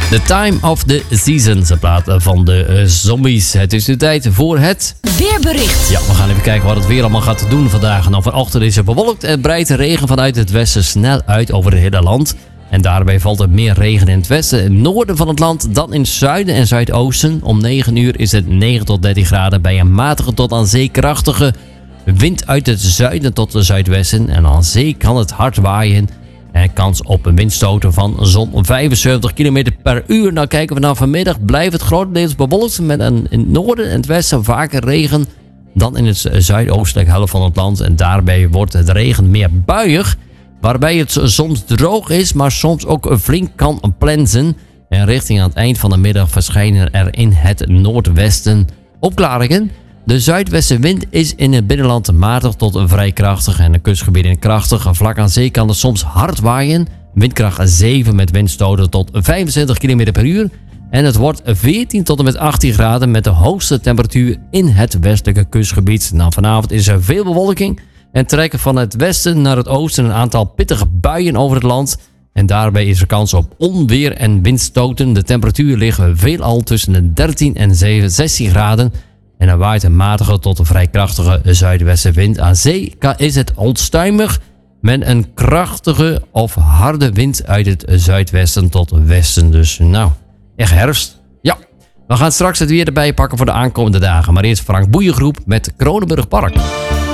The Time of the Season, de plaat van de Zombies. Het is de tijd voor het weerbericht. Ja, we gaan even kijken wat het weer allemaal gaat doen vandaag. Nou, vanochtend is het bewolkt en breidt de regen vanuit het westen snel uit over het hele land. En daarbij valt er meer regen in het westen en noorden van het land dan in het zuiden en zuidoosten. Om 9 uur is het 9 tot 13 graden bij een matige tot aan zee krachtige wind uit het zuiden tot het zuidwesten. En aan zee kan het hard waaien. En kans op een windstoten van zo'n 75 km per uur. Nou, kijken we naar vanmiddag. Blijft het grotendeels bewolkt met in het noorden en het westen vaker regen dan in het zuidoostelijke helft van het land. En daarbij wordt het regen meer buiig, waarbij het soms droog is, maar soms ook flink kan plensen. En richting aan het eind van de middag verschijnen er in het noordwesten opklaringen. De zuidwestenwind is in het binnenland matig tot vrij krachtig en de kustgebieden krachtig. Vlak aan zee kan het soms hard waaien. Windkracht 7 met windstoten tot 25 km per uur. En het wordt 14 tot en met 18 graden met de hoogste temperatuur in het westelijke kustgebied. Nou, vanavond is er veel bewolking en trekken van het westen naar het oosten een aantal pittige buien over het land. En daarbij is er kans op onweer en windstoten. De temperatuur ligt veelal tussen de 13 en 16 graden. En er waait een matige tot een vrij krachtige zuidwestenwind. Aan zee is het onstuimig met een krachtige of harde wind uit het zuidwesten tot westen. Dus nou, echt herfst. Ja, we gaan straks het weer erbij pakken voor de aankomende dagen. Maar eerst Frank Boeijengroep met Kronenburg Park.